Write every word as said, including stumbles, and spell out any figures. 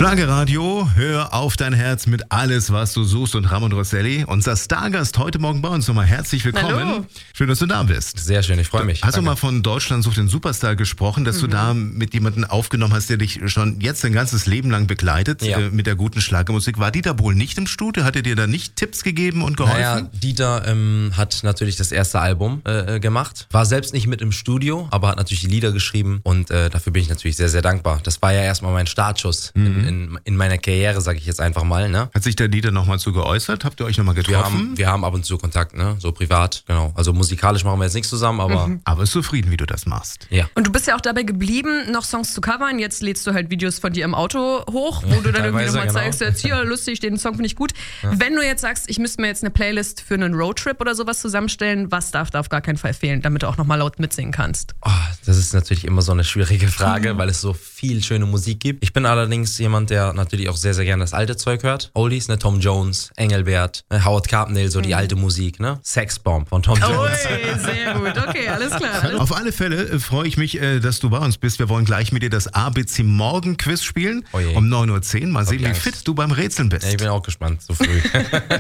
Schlagerradio, hör auf dein Herz mit alles, was du suchst. Und Ramon Rosselli, unser Stargast heute Morgen bei uns. Nochmal herzlich willkommen. Hallo. Schön, dass du da bist. Sehr schön, ich freue mich. Hast Danke. du mal von Deutschland sucht den Superstar gesprochen, dass mhm. du da mit jemandem aufgenommen hast, der dich schon jetzt ein ganzes Leben lang begleitet, ja. äh, mit der guten Schlagermusik. War Dieter Bohlen nicht im Studio? Hat er dir da nicht Tipps gegeben und geholfen? Naja, Dieter ähm, hat natürlich das erste Album äh, gemacht. War selbst nicht mit im Studio, aber hat natürlich die Lieder geschrieben. Und äh, dafür bin ich natürlich sehr, sehr dankbar. Das war ja erstmal mein Startschuss mhm. in, in, in meiner Karriere, sage ich jetzt einfach mal. Ne? Hat sich der Dieter nochmal zu geäußert? Habt ihr euch nochmal getroffen? Wir haben, wir haben ab und zu Kontakt, ne? So privat, genau. Also musikalisch machen wir jetzt nichts zusammen, aber... Mhm. Aber ist zufrieden, wie du das machst. Ja. Und du bist ja auch dabei geblieben, noch Songs zu covern. Jetzt lädst du halt Videos von dir im Auto hoch, wo du dann irgendwie nochmal genau. zeigst, jetzt hier, lustig, den Song finde ich gut. Ja. Wenn du jetzt sagst, ich müsste mir jetzt eine Playlist für einen Roadtrip oder sowas zusammenstellen, was darf da auf gar keinen Fall fehlen, damit du auch nochmal laut mitsingen kannst? Oh, das ist natürlich immer so eine schwierige Frage, mhm. weil es so viel schöne Musik gibt. Ich bin allerdings jemand, der natürlich auch sehr, sehr gerne das alte Zeug hört. Oldies, ne? Tom Jones, Engelbert, ne? Howard Carpendale, so mhm. die alte Musik, ne? Sexbomb von Tom Jones. Ui, sehr gut, okay, alles klar. Alles Auf alle Fälle äh, freue ich mich, äh, dass du bei uns bist. Wir wollen gleich mit dir das A B C Morgen Quiz spielen. Oh je. Um neun Uhr zehn. Mal sehen, wie Angst. fit du beim Rätseln bist. Ja, ich bin auch gespannt, so früh.